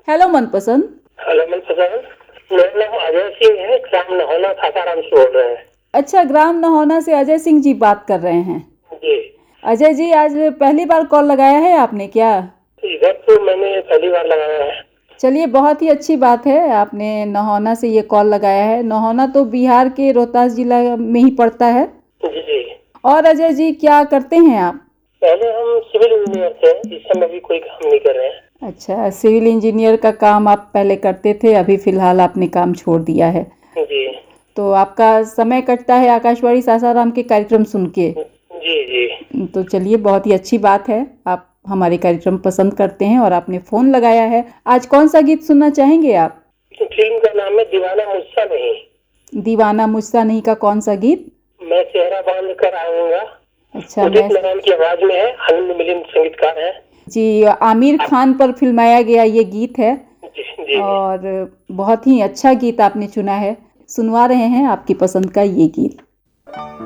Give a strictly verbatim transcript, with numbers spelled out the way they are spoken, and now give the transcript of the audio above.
Hello मनपसंद। Hello मनपसंद, मेरा नाम अजय सिंह है, ग्राम नहोना सासाराम से बोल रहे हैं। अच्छा, ग्राम नहोना से अजय सिंह जी बात कर रहे हैं। जी अजय जी, आज पहली बार कॉल लगाया है आपने क्या? इधर तो मैंने पहली बार लगाया है। चलिए, बहुत ही अच्छी बात है, आपने नहोना से ये कॉल लगाया है। नहोना तो बिहार के रोहतास जिला में ही पड़ता है। जी जी। और अजय जी, क्या करते हैं आप? पहले हम सिविल इंजीनियर थे, इस समय अभी कोई काम नहीं कर रहे हैं। अच्छा, सिविल इंजीनियर का काम आप पहले करते थे, अभी फिलहाल आपने काम छोड़ दिया है। जी तो आपका समय कटता है आकाशवाणी सासाराम के कार्यक्रम सुन के। जी जी। तो चलिए, बहुत ही अच्छी बात है, आप हमारे कार्यक्रम पसंद करते हैं और आपने फ़ोन लगाया है। आज कौन सा गीत सुनना चाहेंगे आप? फिल्म का नाम है दीवाना मुझसा नहीं। दीवाना मुझसा नहीं का कौन सा गीत? मैं चेहरा बांध कर आऊंगा। अच्छा, उदित मैं नारायण की आवाज में है, आनंद मिलिंद संगीतकार है। जी, आमिर खान पर फिल्माया गया ये गीत है जी जी। और बहुत ही अच्छा गीत आपने चुना है। सुनवा रहे हैं आपकी पसंद का ये गीत।